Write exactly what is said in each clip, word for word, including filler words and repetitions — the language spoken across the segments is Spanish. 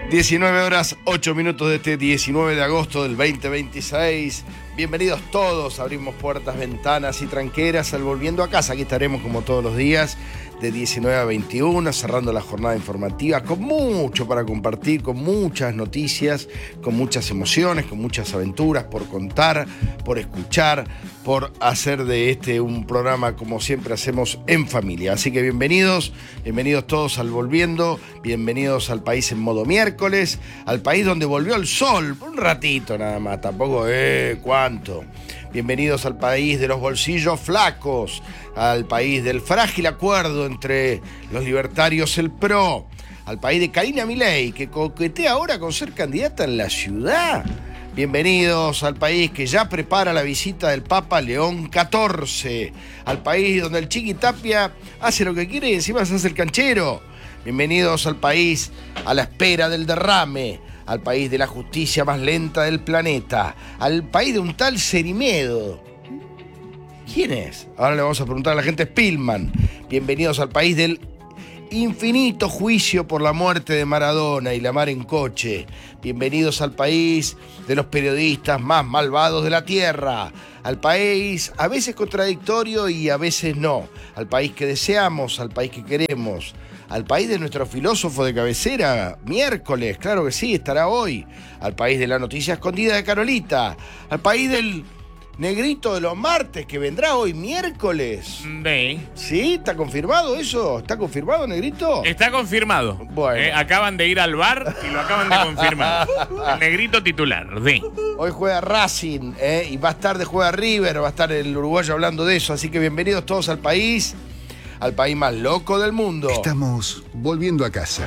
diecinueve horas, ocho minutos de este diecinueve de agosto del veinte veintiséis. Bienvenidos todos, abrimos puertas, ventanas y tranqueras al Volviendo a Casa. Aquí estaremos como todos los días de diecinueve a veintiuno, cerrando la jornada informativa con mucho para compartir, con muchas noticias, con muchas emociones, con muchas aventuras por contar, por escuchar, por hacer de este un programa como siempre hacemos en familia. Así que bienvenidos, bienvenidos todos al Volviendo, bienvenidos al país en modo miércoles, al país donde volvió el sol, un ratito nada más, tampoco, eh, ¿cuánto? Bienvenidos al país de los bolsillos flacos, al país del frágil acuerdo entre los libertarios, el P R O, al país de Karina Milei, que coquetea ahora con ser candidata en la ciudad. Bienvenidos al país que ya prepara la visita del Papa León catorce, al país donde el Chiqui Tapia hace lo que quiere y encima se hace el canchero. Bienvenidos al país a la espera del derrame, al país de la justicia más lenta del planeta, al país de un tal Cerimedo. ¿Quién es? Ahora le vamos a preguntar a la gente Spillman. Bienvenidos al país del infinito juicio por la muerte de Maradona y la mar en coche. Bienvenidos al país de los periodistas más malvados de la tierra. Al país a veces contradictorio y a veces no. Al país que deseamos, al país que queremos. Al país de nuestro filósofo de cabecera, miércoles, claro que sí, estará hoy. Al país de la noticia escondida de Carolita. Al país del negrito de los martes, que vendrá hoy miércoles. Sí. ¿Sí? ¿Está confirmado eso? ¿Está confirmado, negrito? Está confirmado. Bueno. Eh, acaban de ir al bar y lo acaban de confirmar. El negrito titular, sí. Hoy juega Racing, ¿eh? Y más tarde juega River, va a estar el uruguayo hablando de eso. Así que bienvenidos todos al país, al país más loco del mundo. Estamos volviendo a casa.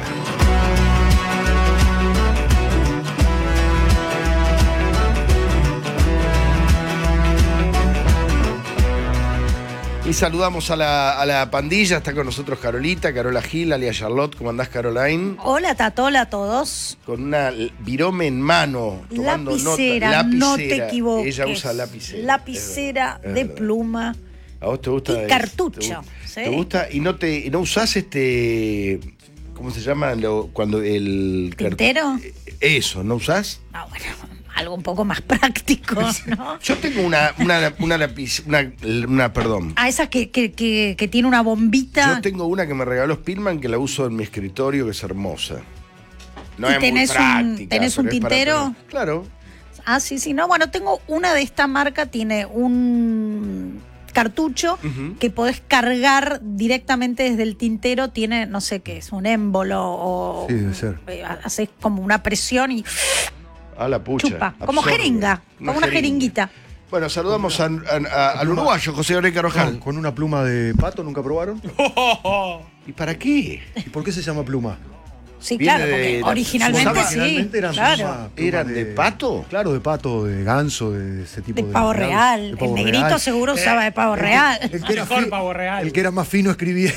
Y saludamos a la, a la pandilla, está con nosotros Carolita, Carola Gil, alias Charlotte. ¿Cómo andás, Caroline? Hola, Tato, hola a todos. Con una virome en mano, tomando lapicera, nota. no te equivoques. Ella usa lapicera. Lapicera es verdad, de es pluma. ¿A vos te gusta? Y cartucho. ¿Te, ¿sí? ¿Te gusta? Y no te y no usás este, ¿cómo se llama? Lo, cuando el ¿Tintero? Eso, ¿no usás? Ah, bueno, algo un poco más práctico, ¿no? Yo tengo una, una, una lápiz, una, una, perdón. Ah, esa que, que, que, que tiene una bombita. Yo tengo una que me regaló Spillman que la uso en mi escritorio, que es hermosa. No ¿Y es tenés muy práctica. un, tenés un pero es para tintero? tener. Claro. Ah, sí, sí. No, bueno, tengo una de esta marca, tiene un cartucho uh-huh. que podés cargar directamente desde el tintero, tiene, no sé qué es, un émbolo o... Sí, debe ser. Eh, haces como una presión y... A la pucha. Chupa, como absorbe. jeringa, Una como una jeringa. jeringuita. Bueno, saludamos a, a, a, al uruguayo José Gabriel Carvajal. No, con una pluma de pato, ¿nunca probaron? ¿Y para qué? ¿Y por qué se llama pluma? Sí, Viene claro, porque de- originalmente usaba- sí. Originalmente eran claro. pluma- pluma ¿Eran de pato? Claro, de pato, de ganso, de ese tipo De de... pavo de- real. de pavo El negrito real. seguro usaba de pavo real. El que, era Mejor fi- pavo real. el que era más fino escribiendo.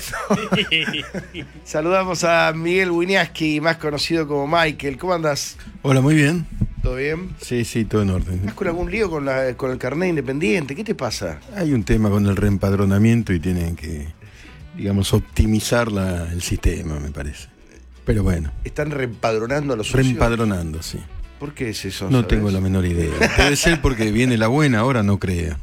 Saludamos a Miguel Winiaski, más conocido como Michael. ¿Cómo andás? Hola, muy bien. ¿Todo bien? Sí, sí, todo en orden. ¿Estás con algún lío con, la, con el carnet independiente? ¿Qué te pasa? Hay un tema con el reempadronamiento y tienen que, digamos, optimizar la- el sistema, me parece. Pero bueno, ¿Están reempadronando a los socios? reempadronando, sí. ¿Por qué es eso? No sabes? tengo la menor idea. Debe ser porque viene la buena, ahora no crea.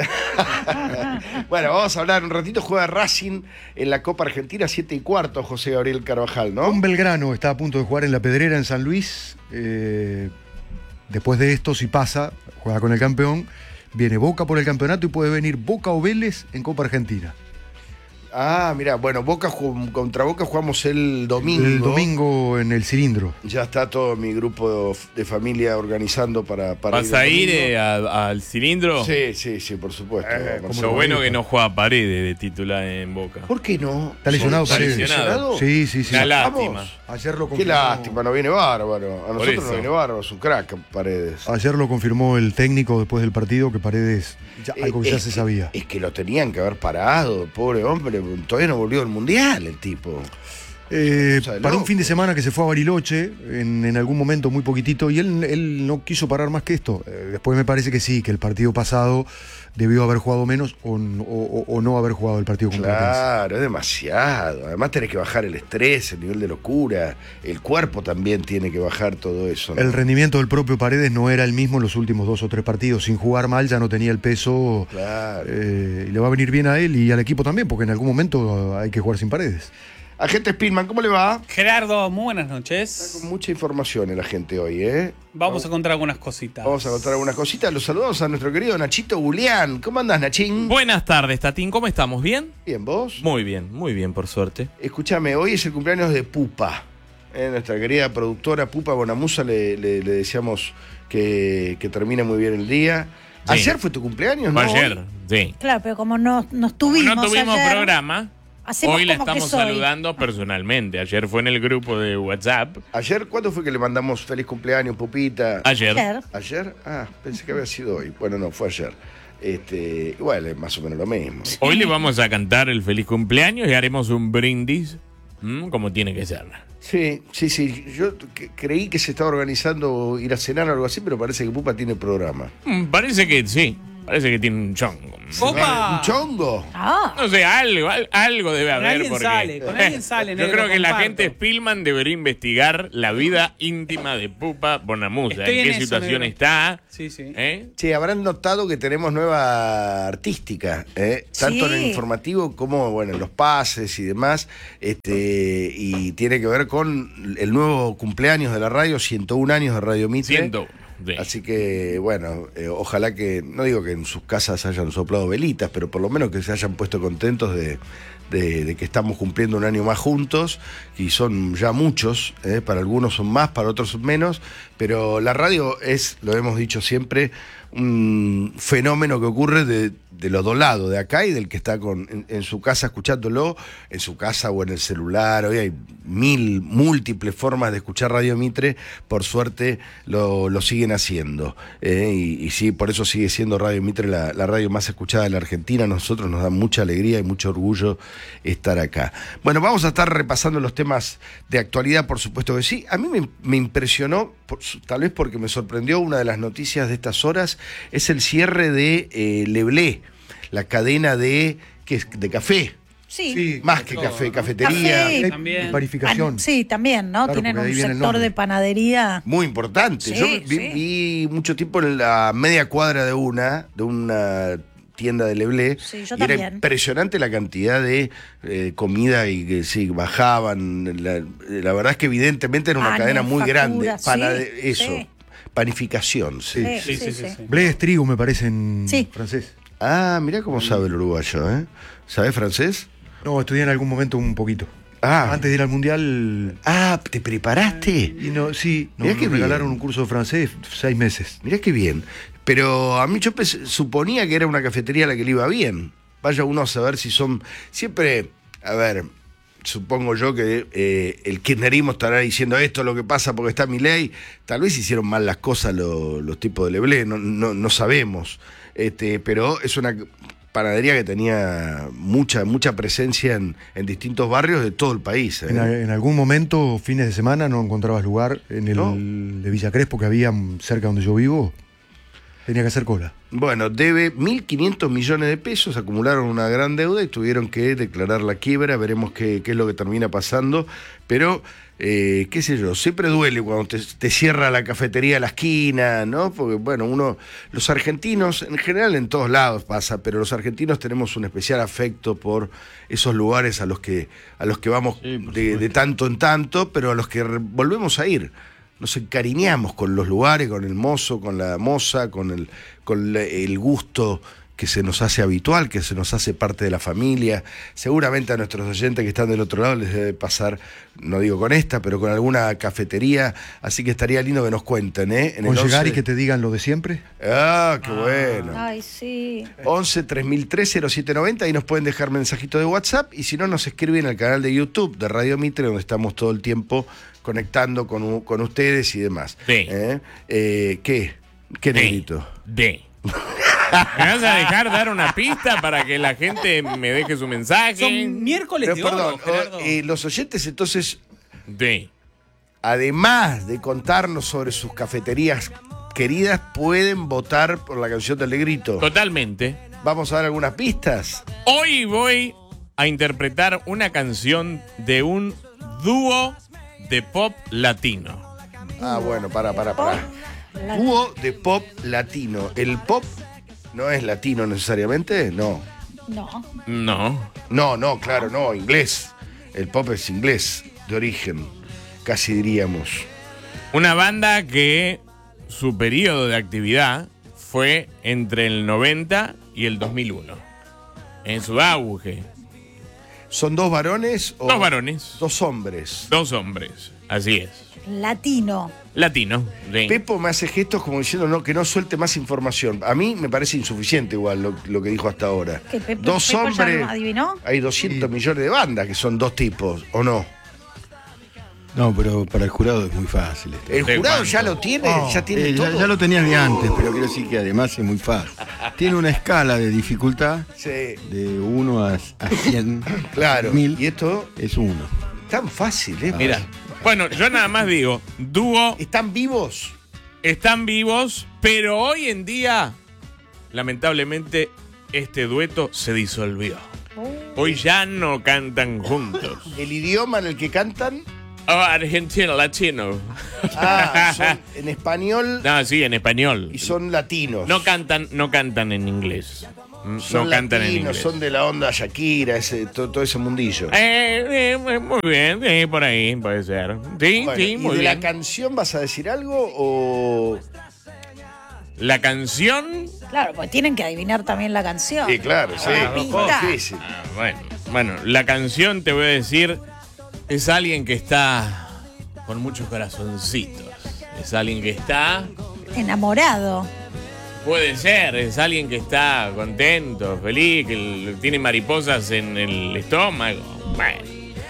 Bueno, vamos a hablar un ratito. Juega Racing en la Copa Argentina, siete y cuarto, José Gabriel Carvajal, ¿no? Un Belgrano está a punto de jugar en La Pedrera, en San Luis. Eh, después de esto, si pasa, juega con el campeón. Viene Boca por el campeonato y puede venir Boca o Vélez en Copa Argentina. Ah, mira, bueno, Boca jug- contra Boca jugamos el domingo. El domingo en el cilindro. Ya está todo mi grupo de familia organizando para, para ¿Vas el a ir domingo. eh, a- al cilindro? Sí, sí, sí, por supuesto. Eh, Marcelo. Lo bueno que no juega Paredes de titular en Boca. ¿Por qué no? Está lesionado Está Paredes. lesionado. Sí, sí, sí. Una Vamos. lástima. Ayer lo Qué confirmó. lástima, no viene bárbaro. A nosotros eso. no viene bárbaro, es un crack Paredes. Ayer lo confirmó el técnico después del partido que Paredes, ya, algo que Eh, ya es se que- sabía. Es que lo tenían que haber parado, pobre hombre, todavía no volvió al mundial el tipo. Eh, Cosa de para un loco. fin de semana que se fue a Bariloche, en, en algún momento muy poquitito, y él, él no quiso parar más que esto. Eh, después me parece que sí, que el partido pasado debió haber jugado menos o, o- o no haber jugado el partido con Platense. Claro, es demasiado. Además tenés que bajar el estrés, el nivel de locura. El cuerpo también tiene que bajar todo eso, ¿no? El rendimiento del propio Paredes no era el mismo en los últimos dos o tres partidos. Sin jugar mal ya no tenía el peso. Claro. Eh, y le va a venir bien a él y al equipo también, porque en algún momento hay que jugar sin Paredes. Agente Spillman, ¿cómo le va? Gerardo, muy buenas Está noches. con mucha información el agente hoy, ¿eh? Vamos a contar algunas cositas. Vamos a contar algunas cositas. Los saludamos a nuestro querido Nachito Julián. ¿Cómo andás, Nachín? Buenas tardes, Tatín. ¿Cómo estamos? ¿Bien? Bien, ¿vos? Muy bien, muy bien, por suerte. Escúchame, hoy es el cumpleaños de Pupa. Eh, nuestra querida productora Pupa Bonamusa, le, le- le deseamos que, que termine muy bien el día. Sí. Ayer fue tu cumpleaños, Fue ¿no? ayer, sí. Claro, pero como no, no estuvimos No tuvimos ayer, programa. hacemos Hoy la como que estamos soy. saludando personalmente. Ayer fue en el grupo de WhatsApp. Ayer, ¿cuándo fue que le mandamos feliz cumpleaños, Pupita? Ayer. Ayer. ¿Ayer? Ah, pensé que había sido hoy. Bueno, no, fue ayer. Este, igual es más o menos lo mismo. Hoy le vamos a cantar el feliz cumpleaños y haremos un brindis, ¿m? como tiene que ser. Sí, sí, sí. Yo que- creí que se estaba organizando ir a cenar o algo así, pero parece que Pupa tiene programa. Mm, Parece que sí. Parece que tiene un chongo. ¡Opa! ¿Un chongo? Ah, No sé, algo, al- algo debe Con haber. alguien porque... sale, con alguien sale, Yo negro, creo que la comparto. gente Spillman debería investigar la vida íntima de Pupa Bonamusa. Estoy ¿En qué en eso, situación negro. está? Sí, sí. ¿Eh? Che, habrán notado que tenemos nueva artística, ¿eh? Tanto en el Sí. informativo como bueno, en los pases y demás. Este, y tiene que ver con el nuevo cumpleaños de la radio, ciento un años de Radio Mitre. ciento uno, sí. Así que, bueno, eh, ojalá que, no digo que en sus casas hayan soplado velitas, pero por lo menos que se hayan puesto contentos de, de- de que estamos cumpliendo un año más juntos, y son ya muchos, eh, para algunos son más, para otros son menos, pero la radio es, lo hemos dicho siempre, un fenómeno que ocurre de, de los dos lados, de acá y del que está con, en, en su casa escuchándolo, en su casa o en el celular. Hoy hay mil, múltiples formas de escuchar Radio Mitre, por suerte lo, lo siguen haciendo. eh, y, y sí, por eso sigue siendo Radio Mitre la, la radio más escuchada de la Argentina. A nosotros nos da mucha alegría y mucho orgullo estar acá. Bueno, vamos a estar repasando los temas de actualidad, por supuesto que sí. A mí me, me impresionó, por su- tal vez porque me sorprendió, una de las noticias de estas horas, es el cierre de eh, Leblé, la cadena de, ¿qué es? De café. sí. Más que todo, café, ¿no? cafetería. Café. Eh, También. y panificación. Ah, sí, también, ¿no? Claro, Tienen porque ahí un viene el sector nombre. de panadería. Muy importante. Sí, Yo vi, sí. vi mucho tiempo en la media cuadra de una, de una tienda de Leblé. Sí, yo y era también. impresionante la cantidad de eh, comida y que sí, bajaban. La, la verdad es que evidentemente era una Panes, cadena muy grande. facturas, Panade- sí, eso. sí. Panificación, sí. Sí, Sí, sí, sí. sí. Blé es trigo, me parece en Sí. francés. Ah, mirá cómo sabe el uruguayo, ¿eh? ¿Sabés francés? No, estudié en algún momento un poquito. Ah, Antes de ir al mundial. ah, ¿te preparaste? Y no, sí, nos, Mirá qué nos regalaron bien. un curso de francés seis meses. Mirá qué bien. Pero a mí yo pens- suponía que era una cafetería a la que le iba bien. Vaya uno a saber si son... Siempre, a ver, supongo yo que eh, el kirchnerismo estará diciendo esto es lo que pasa porque está Milei. Tal vez hicieron mal las cosas lo- los tipos de Leblé, no, no, no sabemos. Este, pero es una panadería que tenía mucha, mucha presencia en, en distintos barrios de todo el país. ¿eh? En, a- en algún momento, fines de semana, no encontrabas lugar en el No. de Villa Crespo, que había cerca donde yo vivo. Tenía que hacer cola. Bueno, debe mil quinientos millones de pesos, acumularon una gran deuda y tuvieron que declarar la quiebra, veremos qué, qué es lo que termina pasando, pero, eh, qué sé yo, siempre duele cuando te, te cierra la cafetería a la esquina, ¿no? Porque, bueno, uno, los argentinos, en general en todos lados pasa, pero los argentinos tenemos un especial afecto por esos lugares a los que, a los que vamos Sí, por de, de supuesto. tanto en tanto, pero a los que re- volvemos a ir. Nos encariñamos con los lugares, con el mozo, con la moza, con el, con la- el gusto que se nos hace habitual, que se nos hace parte de la familia. Seguramente a nuestros oyentes que están del otro lado les debe pasar, no digo con esta, pero con alguna cafetería, así que estaría lindo que nos cuenten, ¿eh? En Con el llegar once y que te digan lo de siempre. Ah, qué bueno. Ay, sí. once tres mil tres cero siete noventa, ahí nos pueden dejar mensajito de WhatsApp y si no nos escriben al canal de YouTube de Radio Mitre, donde estamos todo el tiempo conectando con, u- con ustedes y demás. Sí. ¿Eh? Eh, ¿Qué? ¿Qué De. negrito? De. ¿Me vas a dejar dar una pista para que la gente me deje su mensaje? Son miércoles Pero de perdón, oro, Gerardo. o- eh, los oyentes entonces, Sí. además de contarnos sobre sus cafeterías queridas, pueden votar por la canción del Negrito. Totalmente. Vamos a dar algunas pistas. Hoy voy a interpretar una canción de un dúo de pop latino. Ah, bueno, para, para, para. La- Dúo de pop latino. ¿El pop no es latino necesariamente? No. No. No. No, no, claro, no, inglés. El pop es inglés, de origen, casi diríamos. Una banda que su periodo de actividad fue entre el noventa y el dos mil uno. En su auge. ¿Son dos varones o Dos varones, dos hombres? dos hombres. Así es. Latino. Latino. Sí. Pepo me hace gestos como diciendo no, que no suelte más información. A mí me parece insuficiente igual lo, lo que dijo hasta ahora. ¿Que Pepo- dos Pepo ya hombres. lo adivinó? Hay doscientos millones de bandas que son dos tipos, ¿o no? No, pero para el jurado es muy fácil. esto. El ¿De jurado cuánto? ya lo tiene, Oh, ya tiene Eh, ya, todo. ya lo tenías de antes, pero quiero decir que además es muy fácil. Tiene una escala de dificultad Sí, de uno a, a cien. claro. Mil Y esto es uno. tan fácil, ¿eh? Mira. Bueno, yo nada más digo, dúo ¿Están vivos? están vivos, pero hoy en día, lamentablemente, este dueto se disolvió. Hoy ya no cantan juntos. ¿El idioma en el que cantan? Oh, argentino, latino. Ah, son en español No, sí, en español. y son latinos. No cantan, no cantan en inglés. Mm, son no cantan en latinos, inglés. son de la onda Shakira, ese, todo, todo ese mundillo. Eh, eh, muy bien, sí, por ahí puede ser. Sí, Bueno, sí, ¿y muy de bien. la canción vas a decir algo o...? La canción. Claro, pues tienen que adivinar también la canción. Sí, claro, sí. Ah, es pinta. difícil. Ah, bueno, bueno, la canción te voy a decir es alguien que está con muchos corazoncitos. Es alguien que está, Enamorado. puede ser, es alguien que está contento, feliz, que l- tiene mariposas en el estómago. Bueno,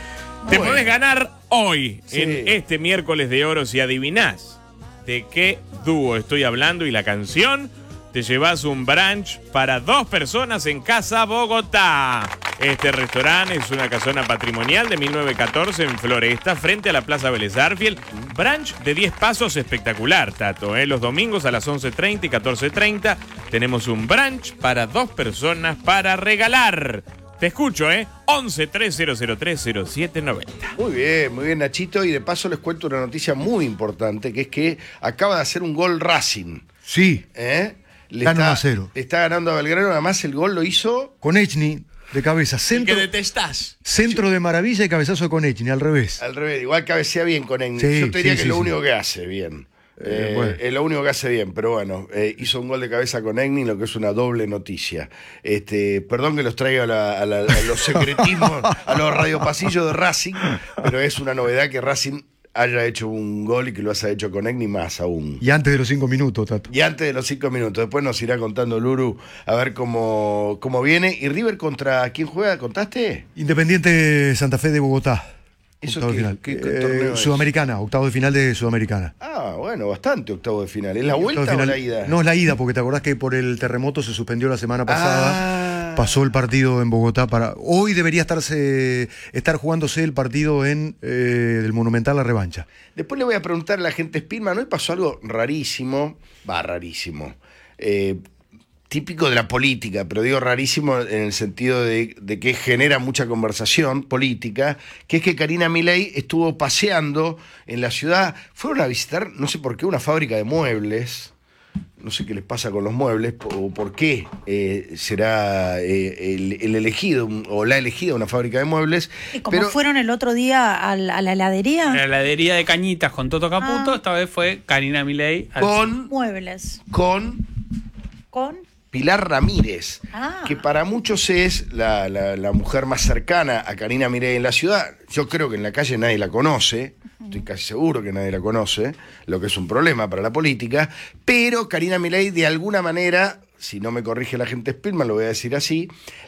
te Bueno. podés ganar hoy, Sí. en este miércoles de oro, si adivinás de qué dúo estoy hablando y la canción. Te llevas un brunch para dos personas en Casa Bogotá. Este restaurante es una casona patrimonial de mil novecientos catorce en Floresta, frente a la Plaza Vélez Arfiel. Brunch de diez pasos espectacular, Tato. ¿eh? Los domingos a las once treinta y catorce treinta tenemos un brunch para dos personas para regalar. Te escucho, ¿eh? once tres cero cero tres cero siete noventa. Muy bien, muy bien, Nachito. Y de paso les cuento una noticia muy importante, que es que acaba de hacer un gol Racing. Sí, ¿eh? Le Gana está, uno a cero. le está ganando a Belgrano. Además, el gol lo hizo... con Echny de cabeza. Centro, detestás. centro de maravilla y cabezazo de Konechny, al revés. Al revés, igual cabecea bien con Egni. Sí, Yo te diría sí, que es sí, lo sí. único que hace bien. Eh, Eh, bueno. Es lo único que hace bien, pero bueno, eh, hizo un gol de cabeza con Egni, lo que es una doble noticia. Este, perdón que los traiga a, la- a la- a los secretismos, a los radiopasillos de Racing, pero es una novedad que Racing haya hecho un gol y que lo haya hecho con Egni más aún. Y antes de los cinco minutos, Tato. Y antes de los cinco minutos, después nos irá contando Luru a ver cómo, cómo viene. ¿Y River contra quién juega? ¿Contaste? Independiente Santa Fe de Bogotá. ¿Eso Octavo qué- de final. qué Eh, torneo es? Sudamericana, octavo de final de Sudamericana. Ah, bueno, bastante octavo de final. ¿Es la vuelta Octavo de o final- la ida? No, es la ida, porque te acordás que por el terremoto se suspendió la semana pasada. Ah. Pasó el partido en Bogotá para. Hoy debería estarse estar jugándose el partido en eh, el Monumental La Revancha. Después le voy a preguntar a la gente Spillman. Hoy pasó algo rarísimo. Va, rarísimo. Eh, típico de la política, pero digo rarísimo en el sentido de, de que genera mucha conversación política, que es que Karina Milei estuvo paseando en la ciudad. Fueron a visitar, no sé por qué, una fábrica de muebles. No sé qué les pasa con los muebles o por qué eh, será eh, el, el elegido o la elegida una fábrica de muebles. Y como pero fueron el otro día a la, a la heladería, En la heladería de Cañitas con Toto Caputo, Ah. esta vez fue Karina Milei. al- con, muebles. con Con. Pilar Ramírez, Ah. que para muchos es la, la- la mujer más cercana a Karina Milei en la ciudad. Yo creo que en la calle nadie la conoce, estoy casi seguro que nadie la conoce, lo que es un problema para la política, pero Karina Milei de alguna manera si no me corrige la gente Spillman, lo voy a decir así,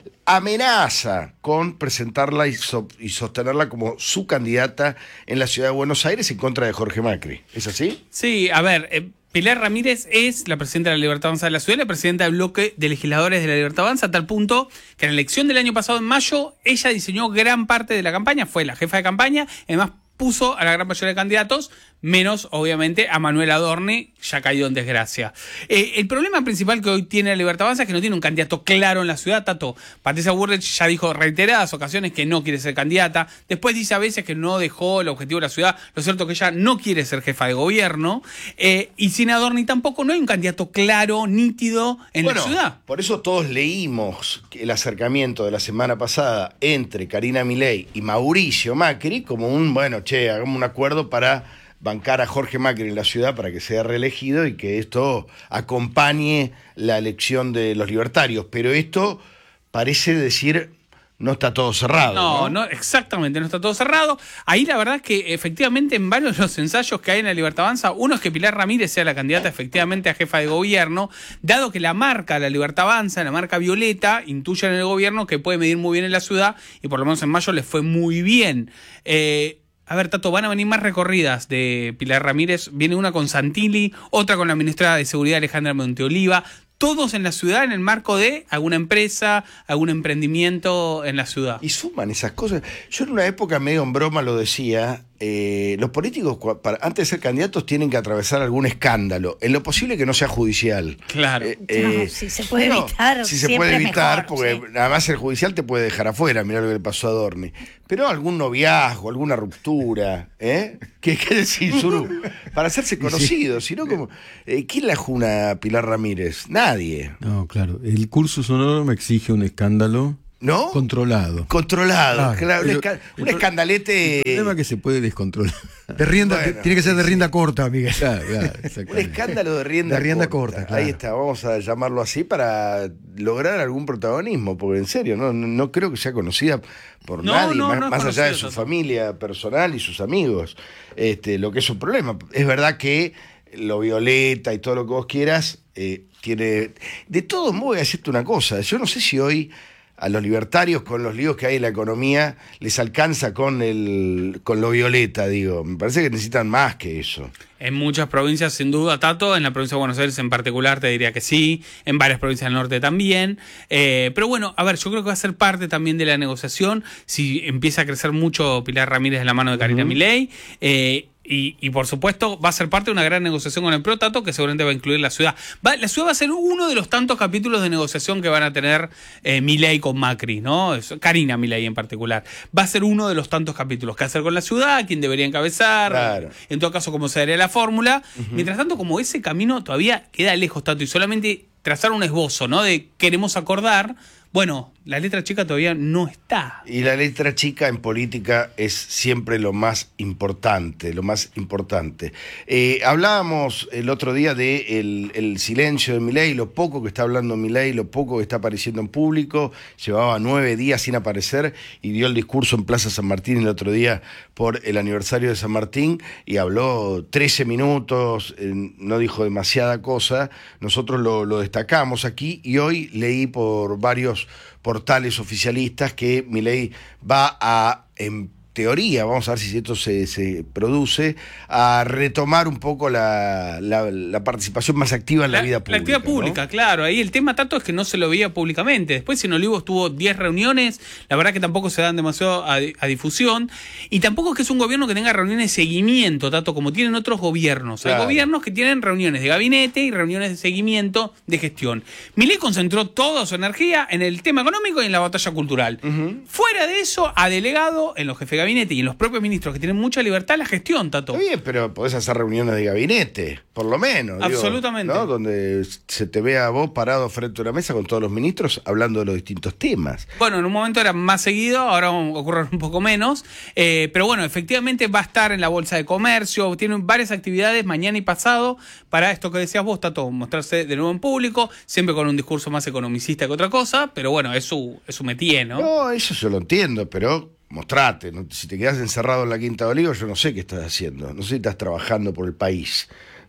amenaza con presentarla y, so, y sostenerla como su candidata en la ciudad de Buenos Aires en contra de Jorge Macri. ¿Es así? Sí, a ver, eh, Pilar Ramírez es la presidenta de la Libertad Avanza de la ciudad, la presidenta del bloque de legisladores de la Libertad Avanza, a tal punto que en la elección del año pasado, en mayo, ella diseñó gran parte de la campaña, fue la jefa de campaña, además puso a la gran mayoría de candidatos, menos obviamente a Manuel Adorni, ya caído en desgracia. Eh, el problema principal que hoy tiene la Libertad Avanza es que no tiene un candidato claro en la ciudad, Tato. Patricia Bullrich ya dijo reiteradas ocasiones que no quiere ser candidata, después dice a veces que no dejó el objetivo de la ciudad, lo cierto es que ella no quiere ser jefa de gobierno, eh, y sin Adorni tampoco no hay un candidato claro, nítido en bueno, la ciudad. Por eso todos leímos el acercamiento de la semana pasada entre Karina Milei y Mauricio Macri como un, bueno, che, hagamos un acuerdo para bancar a Jorge Macri en la ciudad para que sea reelegido y que esto acompañe la elección de los libertarios. Pero esto parece decir, no está todo cerrado. No, no, no, exactamente, no está todo cerrado. Ahí la verdad es que efectivamente en varios de los ensayos que hay en la Libertad Avanza, uno es que Pilar Ramírez sea la candidata efectivamente a jefa de gobierno, dado que la marca la Libertad Avanza, la marca Violeta, intuye en el gobierno que puede medir muy bien en la ciudad y por lo menos en mayo les fue muy bien. Eh, A ver, Tato, van a venir más recorridas de Pilar Ramírez. Viene una con Santilli, otra con la ministra de Seguridad Alejandra Monteoliva. Todos en la ciudad en el marco de alguna empresa, algún emprendimiento en la ciudad. Y suman esas cosas. Yo en una época medio en broma lo decía, eh, los políticos para, antes de ser candidatos tienen que atravesar algún escándalo, en lo posible que no sea judicial. Claro. Eh, No, eh, si se puede no, evitar, si se siempre puede evitar, mejor, porque sí. nada más el judicial te puede dejar afuera, mirá lo que le pasó a Adorni. Pero algún noviazgo, alguna ruptura, ¿eh? ¿Qué, qué decís, Zuru? Para hacerse conocido, si no como... Eh, ¿Quién la juna a Pilar Ramírez? Nadie. No, claro. El curso sonoro me exige un escándalo ¿No? controlado. Controlado, Ah, claro, un, pero- esca- un el- escandalete... El problema es que se puede descontrolar. De rienda, Bueno, de- tiene que ser de rienda corta, Miguel. Claro, claro, Un exactamente. escándalo de rienda, De rienda corta, claro. Ahí está, vamos a llamarlo así para lograr algún protagonismo, porque en serio, no, no, no creo que sea conocida por No, nadie, no, más, no es más allá de conocida, su Tato. familia personal y sus amigos, este, lo que es un problema. Es verdad que lo Violeta y todo lo que vos quieras, eh, tiene... De todos modos voy a decirte una cosa, yo no sé si hoy a los libertarios con los líos que hay en la economía les alcanza con el con lo Violeta, digo. Me parece que necesitan más que eso. En muchas provincias, sin duda, Tato, en la provincia de Buenos Aires en particular te diría que sí, en varias provincias del norte también. Eh, pero bueno, a ver, yo creo que va a ser parte también de la negociación si empieza a crecer mucho Pilar Ramírez en la mano de Karina uh-huh. Milei. Eh, Y, y por supuesto va a ser parte de una gran negociación con el Pro, Tato, que seguramente va a incluir la ciudad. Va, la ciudad va a ser uno de los tantos capítulos de negociación que van a tener eh, Milei con Macri, ¿no? Eso, Karina Milei en particular. Va a ser uno de los tantos capítulos. ¿Qué hacer con la ciudad? ¿Quién debería encabezar? Claro. En todo caso, cómo se daría la fórmula. Uh-huh. Mientras tanto, como ese camino todavía queda lejos, Tato, y solamente trazar un esbozo, ¿no? De queremos acordar. Bueno, la letra chica todavía no está. Y la letra chica en política es siempre lo más importante, lo más importante. Eh, hablábamos el otro día de el, el silencio de Milei, lo poco que está hablando Milei, lo poco que está apareciendo en público. Llevaba nueve días sin aparecer y dio el discurso en Plaza San Martín el otro día por el aniversario de San Martín y habló trece minutos, eh, no dijo demasiada cosa. Nosotros lo, lo destacamos aquí y hoy leí por varios portales oficialistas que Milei va a, en teoría, vamos a ver si esto se, se produce, a retomar un poco la, la, la participación más activa en la, la vida pública. La actividad pública, ¿no? Claro. Ahí el tema, Tato, es que no se lo veía públicamente. Después en Olivos tuvo diez reuniones, la verdad que tampoco se dan demasiado a, a difusión, y tampoco es que es un gobierno que tenga reuniones de seguimiento, Tato, como tienen otros gobiernos. Claro. Hay gobiernos que tienen reuniones de gabinete y reuniones de seguimiento de gestión. Milei concentró toda su energía en el tema económico y en la batalla cultural. Uh-huh. Fuera de eso, ha delegado en los jefes de gabinete y en los propios ministros que tienen mucha libertad la gestión, Tato. Está bien, pero podés hacer reuniones de gabinete, por lo menos. Absolutamente. Digo, ¿no? Donde se te vea a vos parado frente a una mesa con todos los ministros hablando de los distintos temas. Bueno, en un momento era más seguido, ahora ocurre un poco menos. Eh, pero bueno, efectivamente va a estar en la Bolsa de Comercio, tiene varias actividades mañana y pasado para esto que decías vos, Tato, mostrarse de nuevo en público, siempre con un discurso más economicista que otra cosa, pero bueno, es su, es su métier, ¿no? No, eso yo lo entiendo, pero... mostrate, ¿no? Si te quedas encerrado en la Quinta de Olivos, yo no sé qué estás haciendo, no sé si estás trabajando por el país.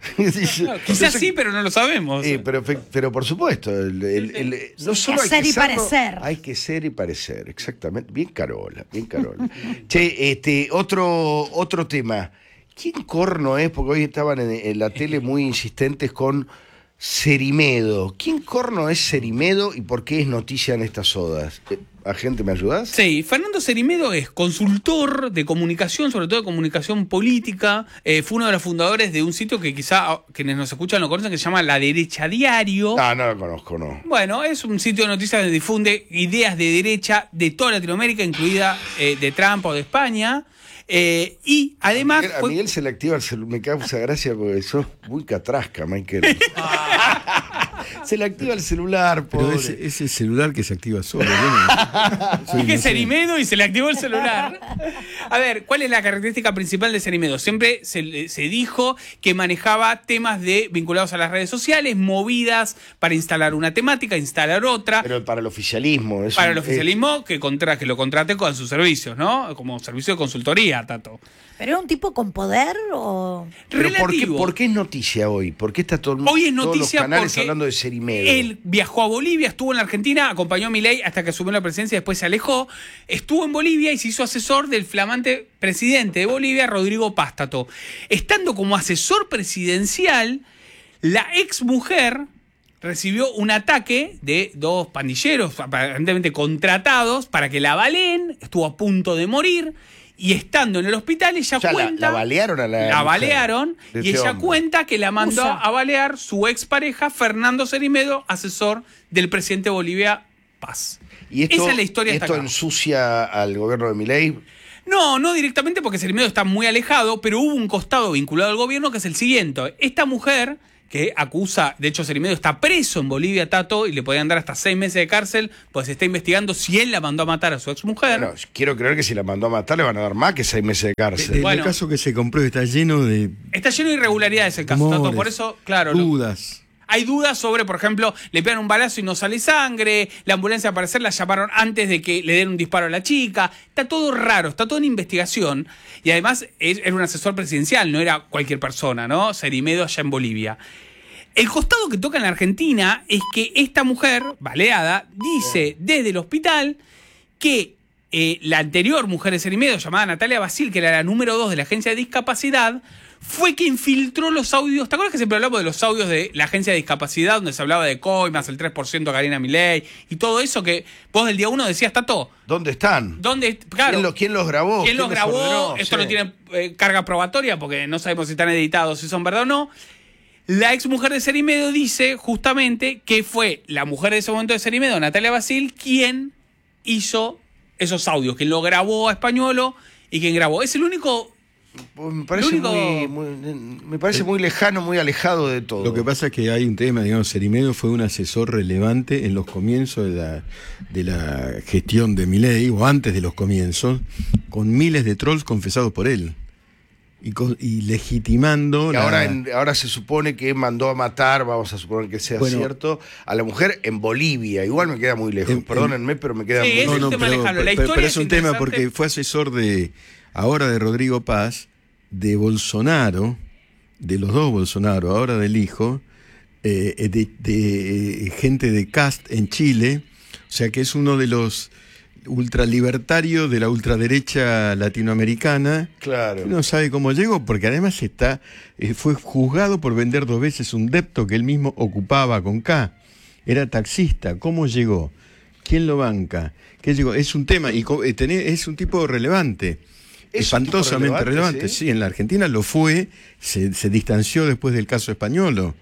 No, quizás sí, pero no lo sabemos. Sí, pero, pero por supuesto, el, el, el, no solo hay ser que y serlo, parecer. hay que ser y parecer, exactamente. Bien Carola, bien Carola. Che, este, otro, otro tema. ¿Quién corno es? Porque hoy estaban en, en la tele muy insistentes con Cerimedo. ¿Quién corno es Cerimedo y por qué es noticia en estas odas? ¿Agente, me ayudás? Sí, Fernando Cerimedo es consultor de comunicación, sobre todo de comunicación política. Eh, fue uno de los fundadores de un sitio que quizá quienes nos escuchan lo conocen, que se llama La Derecha Diario. Ah, no lo conozco, no. Bueno, es un sitio de noticias que difunde ideas de derecha de toda Latinoamérica, incluida eh, de Trump o de España. Eh, y además... A Miguel, fue... a Miguel se le activa el celular, me causa gracia porque sos muy catrasca, Michael. Se le activa el celular, Pero pobre. ese, ese celular que se activa solo. ¿no? Soy, Dije no sé. Cerimedo y se le activó el celular. A ver, ¿cuál es la característica principal de Cerimedo? Siempre se, se dijo que manejaba temas de vinculados a las redes sociales, movidas para instalar una temática, instalar otra. Pero para el oficialismo. Es Para un- el oficialismo que, contra, que lo contrate con sus servicios, ¿no? Como servicio de consultoría, Tato. ¿Pero es un tipo con poder o...? Pero ¿por qué, Relativo. ¿por qué es noticia hoy? ¿Por qué está todo el mundo, Hoy es todos los noticia canales porque hablando de Cerimedo? él viajó a Bolivia, estuvo en la Argentina, acompañó a Milei hasta que asumió la presidencia y después se alejó. Estuvo en Bolivia y se hizo asesor del flamante presidente de Bolivia, Rodrigo Pástato. Estando como asesor presidencial, la ex mujer recibió un ataque de dos pandilleros aparentemente contratados para que la baleen, estuvo a punto de morir. Y estando en el hospital, ella O sea, la- cuenta... la balearon a la La mujer balearon de y este ella hombre. cuenta que la mandó Usa. a balear su expareja, Fernando Cerimedo, asesor del presidente de Bolivia, Paz. ¿Y esto, Esa es la historia hasta esto acá. ensucia al gobierno de Milei? No, no directamente porque Cerimedo está muy alejado, pero hubo un costado vinculado al gobierno que es el siguiente. Esta mujer que acusa, de hecho Cerimedo está preso en Bolivia, Tato, y le podían dar hasta seis meses de cárcel, pues se está investigando si él la mandó a matar a su exmujer. Bueno, quiero creer que si la mandó a matar le van a dar más que seis meses de De- cárcel. del Bueno. caso que se compró está lleno de Está lleno de irregularidades el caso, Tato, rumores, por eso, claro... lo- dudas. Hay dudas sobre, por ejemplo, le pegan un balazo y no sale sangre, la ambulancia al parecer la llamaron antes de que le den un disparo a la chica, está todo raro, está todo en investigación y además es- era un asesor presidencial, no era cualquier persona, ¿no? Cerimedo allá en Bolivia. El costado que toca en la Argentina es que esta mujer, baleada, dice desde el hospital que eh, la anterior mujer de Cerimedo, llamada Natalia Basil, que era la número dos de la Agencia de Discapacidad, fue quien filtró los audios. ¿Te acuerdas que siempre hablamos de los audios de la Agencia de Discapacidad, donde se hablaba de coimas, el tres por ciento a Karina Milei y todo eso que vos del día uno decías, Tato, ¿Dónde están? ¿dónde? Claro. ¿Quién, lo- quién los grabó? ¿Quién los grabó? ordenó? Esto Sí. no tiene eh, carga probatoria porque no sabemos si están editados, si son verdad o no. La ex mujer de Cerimedo dice justamente que fue la mujer de ese momento de Cerimedo, Natalia Basil, quien hizo esos audios, quien lo grabó a Españolo y quien grabó. Es el único... Pues me parece, Lo único- muy, muy- me parece muy lejano, muy alejado de todo. Lo que pasa es que hay un tema, digamos, Cerimedo fue un asesor relevante en los comienzos de la, de la gestión de Milei, o antes de los comienzos, con miles de trolls confesados por él. Y, con- y legitimando Y la- ahora, en- ahora se supone que mandó a matar, vamos a suponer que sea Bueno. cierto, a la mujer en Bolivia. Igual me queda muy lejos. En- Perdónenme, pero me queda Sí, muy es lejos. un tema lejano. La pero- historia pero es es un tema interesante. porque fue asesor de ahora de Rodrigo Paz, de Bolsonaro, de los dos Bolsonaro, ahora del hijo, eh, de, de, eh, gente de Cast en Chile, o sea que es uno de los ultralibertarios de la ultraderecha latinoamericana. Claro. No sabe cómo llegó, porque además está eh, fue juzgado por vender dos veces un depto que él mismo ocupaba con K. Era taxista. ¿Cómo llegó? ¿Quién lo banca? ¿Qué llegó? Es un tema, y co- eh, tené- es un tipo relevante. ¿Es un tipo Espantosamente relevante, relevante, sí? sí? En la Argentina lo fue, se, se distanció después del caso Españolo.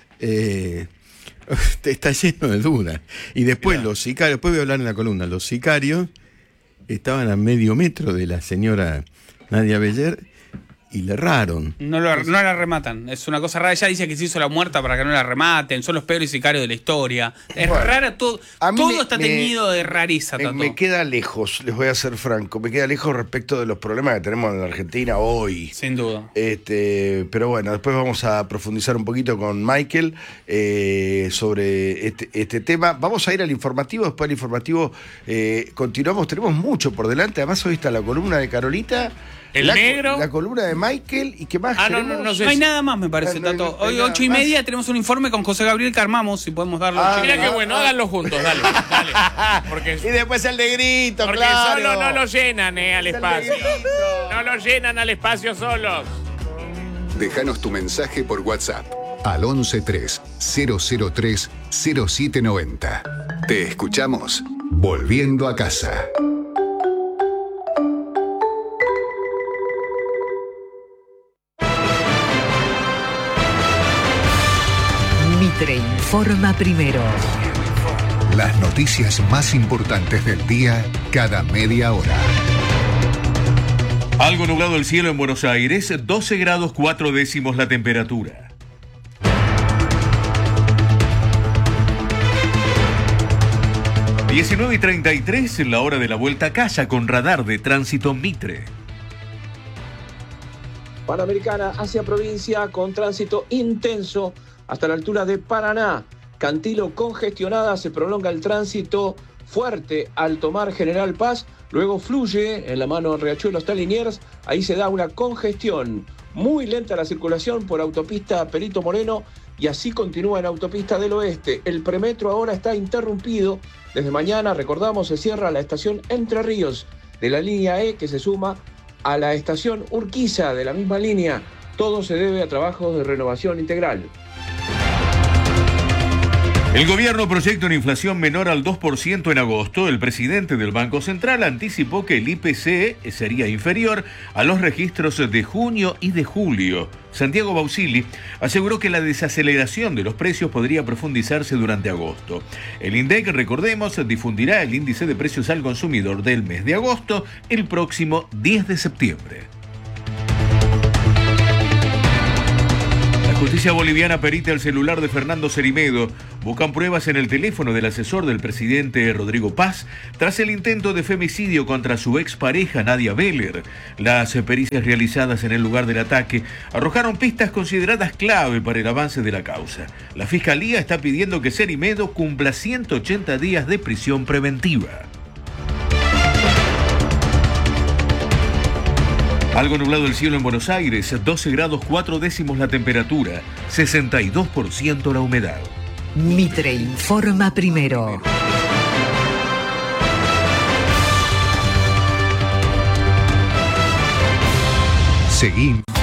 Eh, está lleno de dudas. Y después los sicarios, después voy a hablar en la columna, los sicarios estaban a medio metro de la señora Nadia Beller y le erraron. No, lo- no la rematan. Es una cosa rara. Ella dice que se hizo la muerta para que no la rematen. Son los peores sicarios de la historia. Es Bueno, rara todo. a mí Todo me- está me- teñido de rareza, Me, Tato. me queda lejos, les voy a ser franco, me queda lejos respecto de los problemas que tenemos en la Argentina hoy. Sin duda. Este, pero bueno, después vamos a profundizar un poquito con Michael eh, sobre este, este tema. Vamos a ir al informativo, después del informativo eh, continuamos, tenemos mucho por delante. Además, hoy está la columna de Carolita. El la, negro. La columna de Michael y qué más Ah, no, queremos? no, no sé. No hay nada más, me parece, No, no hay- Tato. no hay Hoy, nada ocho y más. media, tenemos un informe con José Gabriel que armamos, si podemos darlo. Ah, Mira no, qué bueno, no. háganlo juntos, dale, dale. Porque, Y después el negrito, porque claro. solo no lo llenan, eh, al El espacio. negrito. No lo llenan al espacio solos. Déjanos tu mensaje por WhatsApp al once tres cero cero tres cero siete noventa. Te escuchamos volviendo a casa. Mitre informa primero. Las noticias más importantes del día cada media hora. Algo nublado el cielo en Buenos Aires, doce grados cuatro décimos la temperatura. diecinueve y treinta y tres en la hora de la vuelta a casa con radar de tránsito Mitre. Panamericana hacia provincia con tránsito intenso hasta la altura de Paraná. Cantilo congestionada, se prolonga el tránsito fuerte al tomar General Paz, luego fluye en la mano Riachuelo hasta Liniers, ahí se da una congestión. Muy lenta la circulación por autopista Perito Moreno y así continúa en autopista del Oeste. El premetro ahora está interrumpido. Desde mañana, recordamos, se cierra la estación Entre Ríos de la línea E que se suma a la estación Urquiza de la misma línea. Todo se debe a trabajos de renovación integral. El gobierno proyecta una inflación menor al dos por ciento en agosto. El presidente del Banco Central anticipó que el I P C sería inferior a los registros de junio y de julio. Santiago Bausili aseguró que la desaceleración de los precios podría profundizarse durante agosto. El INDEC, recordemos, difundirá el índice de precios al consumidor del mes de agosto el próximo diez de septiembre. La justicia boliviana perita el celular de Fernando Cerimedo. Buscan pruebas en el teléfono del asesor del presidente Rodrigo Paz tras el intento de femicidio contra su expareja Nadia Beller. Las pericias realizadas en el lugar del ataque arrojaron pistas consideradas clave para el avance de la causa. La fiscalía está pidiendo que Cerimedo cumpla ciento ochenta días de prisión preventiva. Algo nublado el cielo en Buenos Aires, doce grados cuatro décimos la temperatura, sesenta y dos por ciento la humedad. Mitre informa primero. Seguimos.